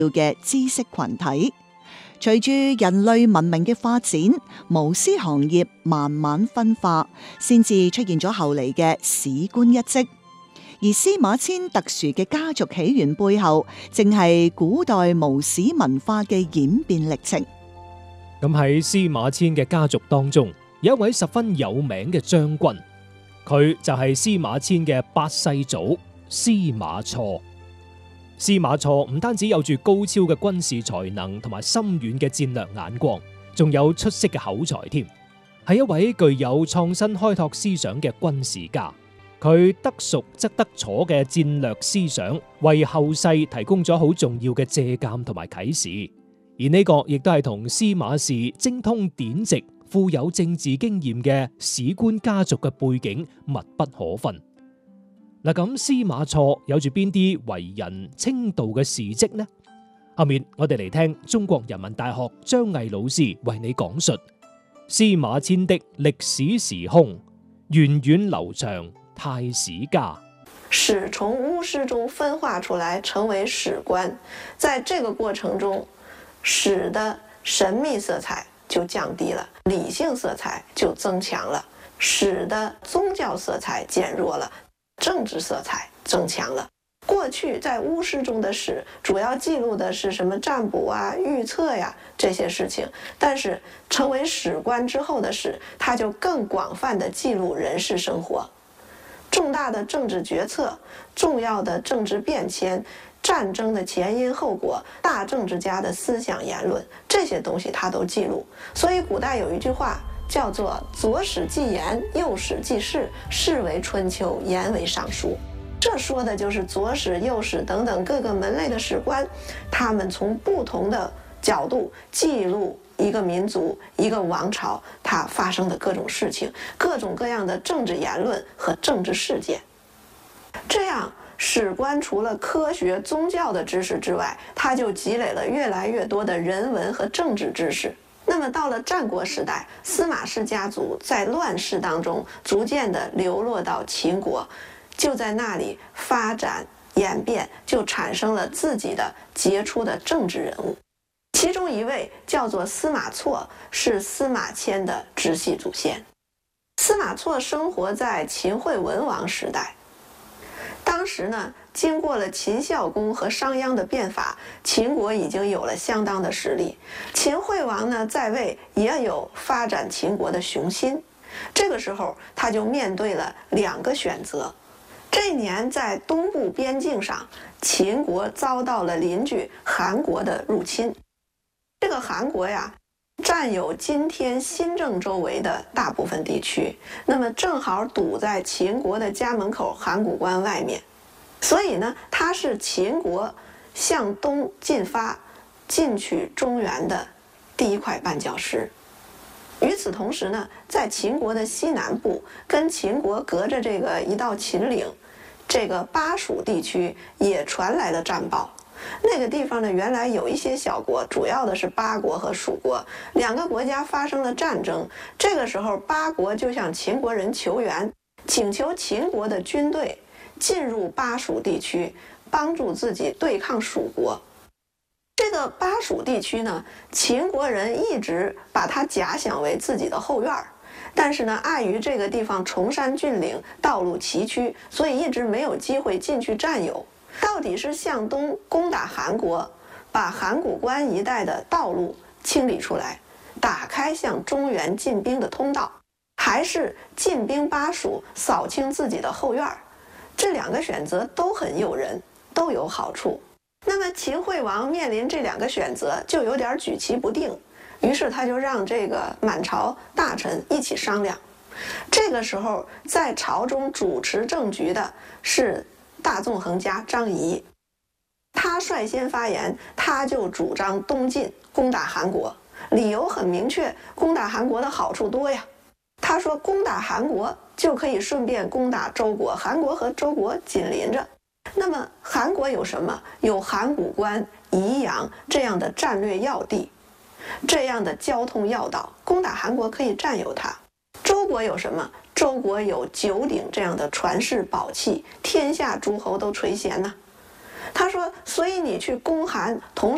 嘅知識群體。隨住人類文明嘅發展，巫師行業慢慢分化，先至出現咗後嚟嘅史官一職。而司馬遷特殊嘅家族起源背後，正係古代巫史文化嘅演變歷程。 咁喺司馬遷嘅家族當中，有一位十分有名嘅將軍，佢就係司馬遷嘅八世祖司馬錯。司馬錯唔單止有住高超嘅軍事才能同埋深遠嘅戰略眼光，仲有出色嘅口才添，係一位具有創新開拓思想嘅軍事家。佢得熟則得楚嘅戰略思想，為後世提供咗好重要嘅借鑒同埋啟示。而呢個亦都係同司馬氏精通典籍、富有政治經驗嘅史官家族嘅背景密不可分。嗱，咁司馬錯有住邊啲為人稱道嘅事蹟呢？後面我哋嚟聽中國人民大學張毅老師為你講述司馬遷的歷史時空，源遠流長太史家。 史從巫師中分化出來，成為史官，在這個過程中，史的神秘色彩就降低了，理性色彩就增強了，史的宗教色彩減弱了，政治色彩增強了。過去在巫師中的史主要記錄的是什麼占卜啊、預測呀這些事情，但是成為史官之後的史，它就更廣泛地記錄人世生活，重大的政治決策、重要的政治變遷、戰爭的前因後果、大政治家的思想言論，這些東西它都記錄。所以古代有一句話叫做左史記言，右史記事，事為春秋，言為尚書。這說的就是左史、右史等等各個門類的史官，他們從不同的角度記錄一個民族、一個王朝它發生的各種事情、各種各樣的政治言論和政治事件。這樣史官除了科學宗教的知識之外，他就積累了越來越多的人文和政治知識。那麼到了戰國時代，司馬氏家族在亂世當中逐漸地流落到秦國，就在那裡發展演變，就產生了自己的傑出的政治人物。其中一位叫做司馬錯，是司馬遷的直系祖先。司馬錯生活在秦惠文王時代，當時呢，經過了秦孝公和商鞅的變法，秦國已經有了相當的實力。秦惠王呢在位，也有發展秦國的雄心。這個時候，他就面對了兩個選擇。這一年在東部邊境上，秦國遭到了鄰居韓國的入侵。這個韓國呀，佔有今天新鄭周圍的大部分地區，那麼正好堵在秦國的家門口函谷關外面，所以呢，它是秦國向東進發、進取中原的第一塊絆腳石。與此同時呢，在秦國的西南部，跟秦國隔着這個一道秦嶺，這個巴蜀地區也傳來了戰報。那個地方呢，原來有一些小國，主要的是巴國和蜀國，兩個國家發生了戰爭。這個時候，巴國就向秦國人求援，請求秦國的軍隊進入巴蜀地區，幫助自己對抗蜀國。這個巴蜀地區呢，秦國人一直把它假想為自己的後院，但是呢，礙於這個地方崇山峻嶺，道路崎嶇，所以一直沒有機會進去佔有。到底是向東攻打韓國，把函谷關一帶的道路清理出來，打開向中原進兵的通道，還是進兵巴蜀，掃清自己的後院？這兩個選擇都很誘人，都有好處。那麼秦惠王面臨這兩個選擇，就有點舉棋不定，於是他就讓這個滿朝大臣一起商量。這個時候，在朝中主持政局的是大縱橫家張儀，他率先發言，他就主張東進攻打韓國，理由很明確，攻打韓國的好處多呀。他說攻打韓國就可以順便攻打周國，韓國和周國緊鄰着。那麼韓國有什麼？有函谷關、宜陽這樣的戰略要地，這樣的交通要道，攻打韓國可以佔有它。周國有什麼？周國有九鼎這樣的傳世寶器，天下諸侯都垂涎吶。他說，所以你去攻韓，同